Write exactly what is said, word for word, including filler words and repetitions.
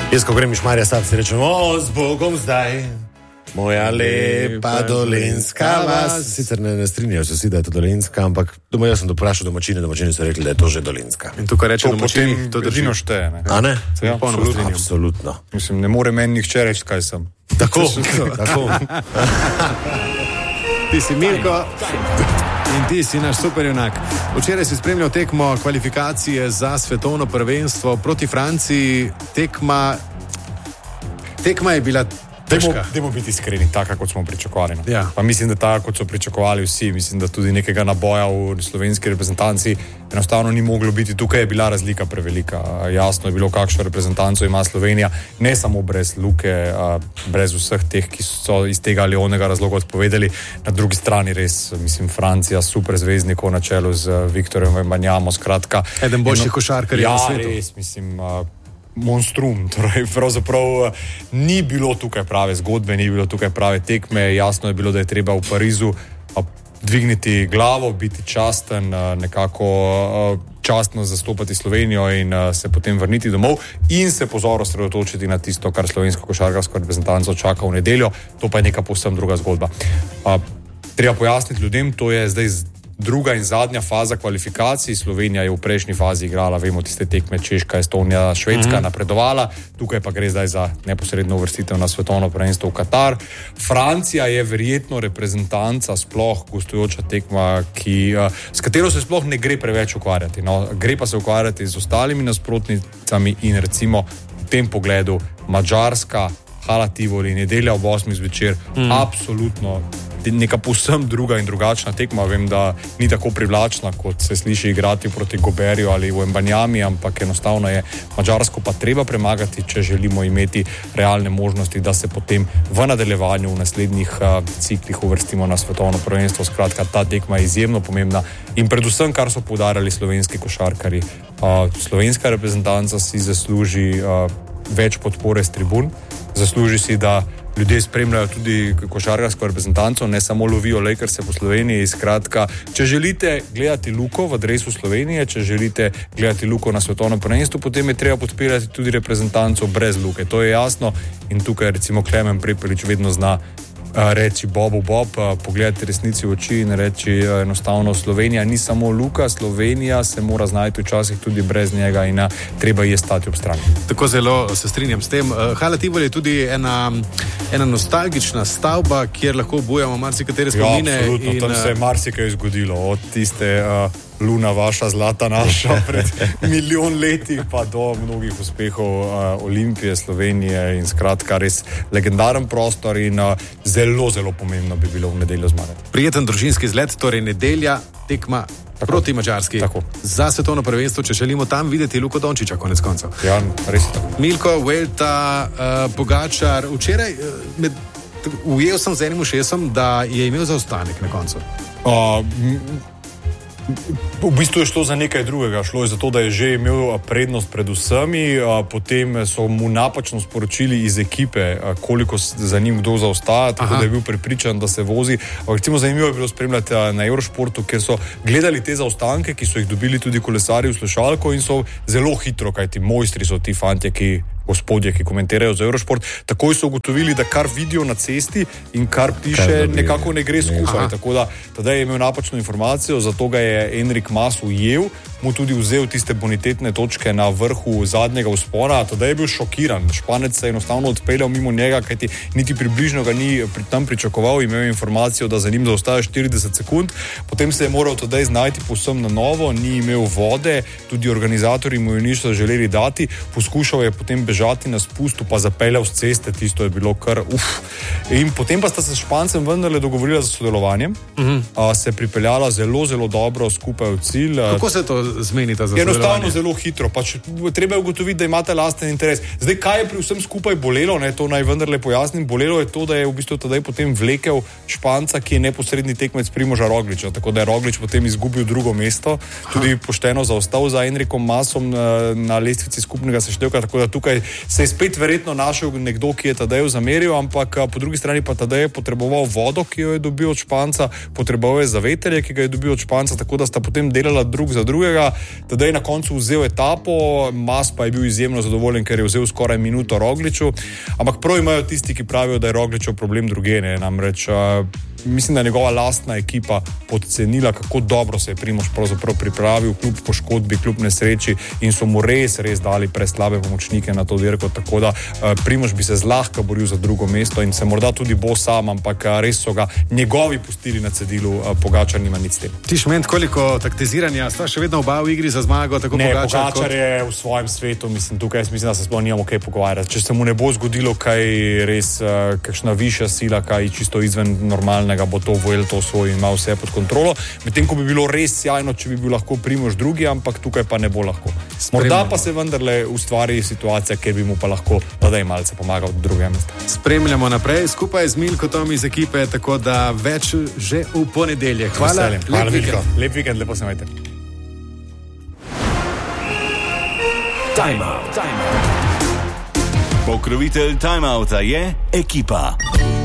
Jaz, ko grem iz Šmarja Sab, si rečem, o, z Bogom zdaj, moja lepa dolenska vas. Sicer ne, ne strinjajo se vsi, da je to dolenska, ampak doma, jaz sem doprašal domačine, domačini so rekli, da je to že dolenska. In tukaj reče to domačini, potem to držino šteje. Ne? A ne? Se ja, absolutno. Absolutno. Mislim, ne more meni nihče reči, kaj sem. Tako, tako. Ti si Milko in ti si naš superjunak. Včeraj si spremljal tekmo kvalifikacije za svetovno prvenstvo proti Franciji. Tekma, tekma je bila težka. Dajmo biti iskreni, taka kot smo pričakovali. No. Ja. Pa mislim, da taka kot so pričakovali vsi. Mislim, da tudi nekega naboja v slovenski reprezentanci enostavno ni moglo biti. Tukaj je bila razlika prevelika. Jasno je bilo, kakšno reprezentanco ima Slovenija. Ne samo brez Luke, brez vseh teh, ki so iz tega ali onega razloga odpovedali. Na drugi strani res, mislim, Francija, super zvezdnikov na čelu z Viktorjem Wembanyamo, skratka. Eden boljših košarkarjev ja, na svetu. Ja, res, mislim... monstrum, torej pravzaprav ni bilo tukaj prave zgodbe, ni bilo tukaj prave tekme, jasno je bilo, da je treba v Parizu dvigniti glavo, biti časten, nekako častno zastopati Slovenijo in se potem vrniti domov in se pozorno sredotočiti na tisto, kar slovensko košarkarsko reprezentanco čaka v nedeljo, to pa je neka povsem druga zgodba. Treba pojasniti ljudem, to je zdaj druga in zadnja faza kvalifikacij. Slovenija je v prejšnji fazi igrala, vemo, tiste tekme Češka, Estonija, Švedska, mm-hmm. napredovala. Tukaj pa gre zdaj za neposredno uvrstitev na svetovno prvenstvo v Katar. Francija je verjetno reprezentanca, sploh gostujoča tekma, ki, s katero se sploh ne gre preveč ukvarjati. No, gre pa se ukvarjati z ostalimi nasprotnicami in recimo v tem pogledu Madžarska, Hala Tivoli, nedelja ob osmih zvečer, mm. absolutno neka povsem druga in drugačna tekma. Vem, da ni tako privlačna, kot se sliši igrati proti Goberju ali Wembanyami, ampak enostavno je Madžarsko pa treba premagati, če želimo imeti realne možnosti, da se potem v nadaljevanju v naslednjih uh, ciklih uvrstimo na svetovno prvenstvo. Skratka, ta tekma je izjemno pomembna in predvsem, kar so poudarjali slovenski košarkarji, uh, slovenska reprezentanca si zasluži uh, več podpore s tribun, zasluži si, da ljudje spremljajo tudi košarkarsko reprezentanco, ne samo lovijo Lakerse po Sloveniji. Skratka, če želite gledati Luko v dresu Slovenije, če želite gledati Luko na svetovnem prvenstvu, potem je treba podpirati tudi reprezentanco brez Luke. To je jasno in tukaj recimo Klemen Prepelič vedno zna reči Bobu Bob, pogledati resnici v oči in reči enostavno, Slovenija ni samo Luka, Slovenija se mora znajti včasih tudi brez njega in treba je stati ob strani. Tako zelo se strinjam s tem. Hala Tivoli je tudi ena, ena nostalgična stavba, kjer lahko obujamo marsikatere spomine. Ja, absolutno, in tam se je marsikaj zgodilo, od tiste uh, Luna vaša, zlata naša pred milijon leti pa do mnogih uspehov uh, Olimpije, Slovenije in skratka res legendaren prostor in uh, zelo, zelo pomembno bi bilo v nedeljo zmagati. Prijeten družinski izlet, torej nedelja, tekma tako, proti Madžarski. Tako. Za svetovno prvenstvo, če želimo tam videti Luko Dončića konec koncev. Ja, res je tako. Milko, Vuelta, uh, Pogačar, včeraj uh, med, ujel sem z enim ušesom, da je imel zaostanek na koncu. Uh, m- V bistvu je šlo za nekaj drugega, šlo je za to, da je že imel prednost pred vsemi, potem so mu napačno sporočili iz ekipe, koliko za njim kdo zaostaja, tako Aha. da je bil prepričan, da se vozi. Recimo zanimivo je bilo spremljati na Eurošportu, ker so gledali te zaostanke, ki so jih dobili tudi kolesarji v slušalko in so zelo hitro, kajti mojstri so ti fantje, ki gospodje, ki komentirajo za Eurošport, takoj so ugotovili, da kar vidijo na cesti in kar piše, nekako ne gre skupaj. Aha. Tako da tada je imel napačno informacijo, zato ga je Enrik Mas ujel, mu tudi vzel tiste bonitetne točke na vrhu zadnjega vzpona, tada je bil šokiran. Španec se je enostavno odpeljal mimo njega, kajti niti približno ga ni tam pričakoval, imel informacijo, da za njim zaostaja štirideset sekund, potem se je moral tada znajti povsem na novo, ni imel vode, tudi organizatorji mu jo niso želeli dati, poskušal je potem bežati na spustu, pa zapeljal z ceste, tisto je bilo kar uf. In potem pa sta se s Špancem vendarle dogovorila za sodelovanje, uh-huh. a, se pripeljala zelo, zelo dobro skupaj v cilj. Kako se to zmenita za sodelovanje? Enostavno zelo hitro, pač treba je ugotoviti, da imate lasten interes. Zdaj, kaj je pri vsem skupaj bolelo, ne, to naj vendarle pojasnim, bolelo je to, da je v bistvu tadej potem vlekel Španca, ki je neposredni tekmec Primoža Rogliča, tako da je Roglič potem izgubil drugo mesto, tudi pošteno zaostal za Enrikom Masom na, na lestvici skupnega seštevka, tako da tukaj se je spet verjetno našel nekdo, ki je Tadeju zameril, ampak po drugi strani pa Tadej je potreboval vodo, ki jo je dobil od Španca, potreboval je zavetrje, ki ga je dobil od Španca, tako da sta potem delala drug za drugega. drugega. Tadej na koncu vzel etapo, Mas pa je bil izjemno zadovoljen, ker je vzel skoraj minuto Rogliču. Ampak prav imajo tisti, ki pravijo, da je Rogličov problem druge, ne, namreč uh, mislim, da je njegova lastna ekipa podcenila, kako dobro se je Primož pravzaprav pripravil, kljub poškodbi, kljub nesreči, in so mu res, res dali preslabe pomočnike na to dirko, tako da uh, Primož bi se zlahka boril za drugo mesto in se morda tudi bo sam, ampak uh, res so ga njegovi pustili na cedilu, uh, Pogačar nima nič s tem. Ti šment, koliko taktiziranja, sta še vedno oba v igri za zmago, tako ne, Pogačar, Pogačar kot... je v svojem svetu, mislim, tukaj jaz mislim, da se sploh nimamo kaj pogovarjati. Če se mu ne bo zgodilo kaj res, uh, kakšna višja sila, kaj čisto izven normalnega, bo to vojel to svoj in ima vse pod kontrolo. Medtem, ko bi bilo res sjajno, če bi bil lahko Primož drugi, ampak tukaj pa ne bo lahko. Morda pa se vendarle ustvari situacija, kjer bi mu pa lahko Tadej malce pomagal do drugega mesta. Spremljamo naprej skupaj z Milkotom iz ekipe, tako da več že v ponedeljek. Hvala, Hvala Milko. Lep vikend, lepo se imejte. Time out. Time out. Pokrovitelj Time outa je Ekipa.